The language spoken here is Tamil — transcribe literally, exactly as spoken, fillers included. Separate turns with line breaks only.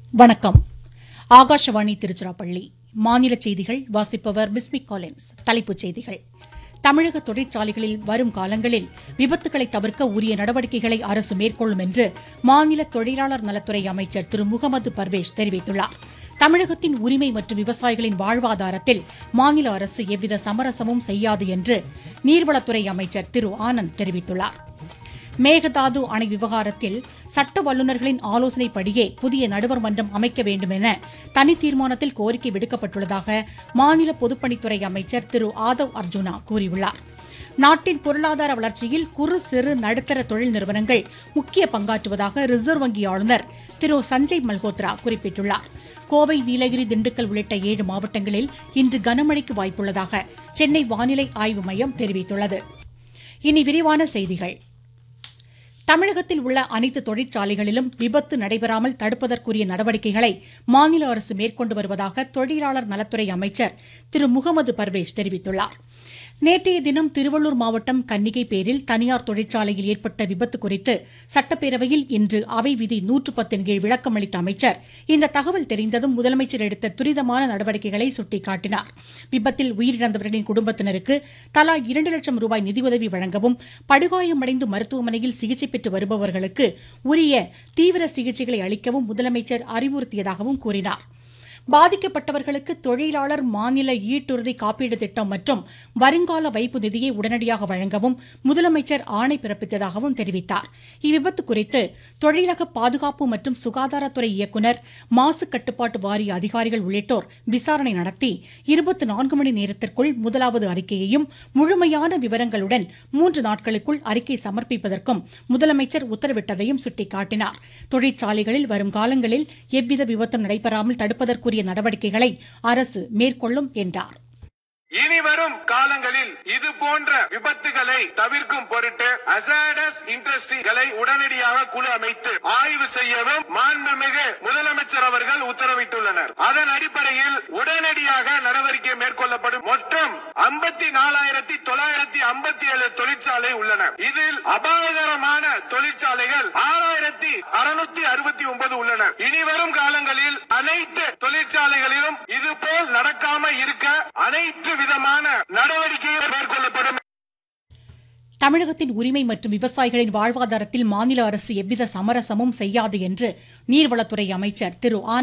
வணக்கம். ஆகாஷவாணி திருச்சிராப்பள்ளி. மாநில செய்திகள் வாசிப்பவர் பிஸ்மிக் காலின்ஸ். தலைப்புச் செய்திகள். தமிழக தொழிற்சாலைகளில் வரும் காலங்களில் விபத்துகளை தவிர்க்க உரிய நடவடிக்கைகளை அரசு மேற்கொள்ளும் என்று மாநில தொழிலாளர் நலத்துறை அமைச்சர் திரு முகமது பர்வேஸ் தெரிவித்துள்ளார். தமிழகத்தின் உரிமை மற்றும் விவசாயிகளின் வாழ்வாதாரத்தில் மாநில அரசு எவ்வித சமரசமும் செய்யாது என்று நீர்வளத்துறை அமைச்சர் திரு ஆனந்த் தெரிவித்துள்ளார். மேகதாது அணை விவகாரத்தில் சட்ட வல்லுநர்களின் ஆலோசனைப்படியே புதிய நடுவர் மன்றம் அமைக்க வேண்டும் என தனி தீர்மானத்தில் கோரிக்கை விடுக்கப்பட்டுள்ளதாக மாநில பொதுப்பணித்துறை அமைச்சர் திரு ஆதவ் அர்ஜுனா கூறியுள்ளார். நாட்டின் பொருளாதார வளர்ச்சியில் குறு சிறு நடுத்தர தொழில் நிறுவனங்கள் முக்கிய பங்காற்றுவதாக ரிசர்வ் வங்கி ஆளுநர் திரு சஞ்சய் மல்ஹோத்ரா குறிப்பிட்டுள்ளார். கோவை, நீலகிரி, திண்டுக்கல் உள்ளிட்ட ஏழு மாவட்டங்களில் இன்று கனமழைக்கு வாய்ப்புள்ளதாக சென்னை வானிலை ஆய்வு மையம் தெரிவித்துள்ளது. இனி விரிவான செய்திகள். தமிழகத்தில் உள்ள அனைத்து தொழிற்சாலைகளிலும் விபத்து நடைபெறாமல் தடுப்பதற்குரிய நடவடிக்கைகளை மாநில அரசு மேற்கொண்டு வருவதாக தொழிலாளர் நலத்துறை அமைச்சர் திரு முகமது பர்வேஸ் தெரிவித்துள்ளார். நேற்றைய தினம் திருவள்ளூர் மாவட்டம் கன்னிகைப்பேரில் தனியார் தொழிற்சாலையில் ஏற்பட்ட விபத்து குறித்து சட்டப்பேரவையில் இன்று அவை விதி நூற்று பத்தின் கீழ் விளக்கம் அளித்த அமைச்சர் இந்த தகவல் தெரிந்ததும் முதலமைச்சர் எடுத்த துரிதமான நடவடிக்கைகளை சுட்டிக்காட்டினார். விபத்தில் உயிரிழந்தவர்களின் குடும்பத்தினருக்கு தலா இரண்டு லட்சம் ரூபாய் நிதியுதவி வழங்கவும், படுகாயமடைந்து மருத்துவமனையில் சிகிச்சை பெற்று வருபவர்களுக்கு உரிய தீவிர சிகிச்சைகளை அளிக்கவும் முதலமைச்சர் அறிவுறுத்தியதாகவும் கூறினார். பாதிக்கப்பட்டவர்களுக்கு தொழிலாளர் மாநில ஈட்டுறுதி காப்பீடு திட்டம் மற்றும் வருங்கால வைப்பு நிதியை உடனடியாக வழங்கவும் முதலமைச்சர் ஆணை பிறப்பித்ததாகவும் தெரிவித்தார். இவ்விபத்து குறித்து தொழிலக பாதுகாப்பு மற்றும் சுகாதாரத்துறை இயக்குநர், மாசு கட்டுப்பாட்டு வாரிய அதிகாரிகள் உள்ளிட்டோர் விசாரணை நடத்தி இருபத்தி நான்கு மணி நேரத்திற்குள் முதலாவது அறிக்கையையும் முழுமையான விவரங்களுடன் மூன்று நாட்களுக்குள் அறிக்கை சமர்ப்பிப்பதற்கும் முதலமைச்சர் உத்தரவிட்டதையும் சுட்டிக்காட்டினார். தொழிற்சாலைகளில் வரும் காலங்களில் எவ்வித விபத்தும் நடைபெறாமல் தடுப்பதற்குரிய நடவடிக்கைகளை அரசு மேற்கொள்ளும் என்றார்.
இனி வரும் காலங்களில் இது போன்ற விபத்துகளை தவிர்க்கும் பொருட்டு அசாடஸ் இண்டஸ்ட்ரிகளை உடனடியாக குழு அமைத்து ஆய்வு செய்யவும் மாண்புமிகு முதலமைச்சர் அவர்கள் உத்தரவிட்டுள்ளனர். அதன் அடிப்படையில் உடனடியாக நடவடிக்கை மேற்கொள்ளப்படும். மொத்தம் ஐம்பத்தி நாலாயிரத்தி தொள்ளாயிரத்தி ஐம்பத்தி ஏழு தொழிற்சாலை உள்ளன. இதில் அபாயகரமான தொழிற்சாலைகள் ஆறாயிரத்தி அறுநூத்தி அறுபத்தி ஒன்பது உள்ளன. இனி வரும் காலங்களில் அனைத்து தொழிற்சாலைகளிலும் இதுபோல் நடக்காம இருக்க அனைத்து விதமான நடவடிக்கைகள் மேற்கொள்ளப்படும்.
தமிழகத்தின் உரிமை மற்றும் விவசாயிகளின் வாழ்வாதாரத்தில் மாநில அரசு எவ்வித சமரசமும் செய்யாது என்று நீர்வளத்துறை அமைச்சர் திரு ஆனந்த்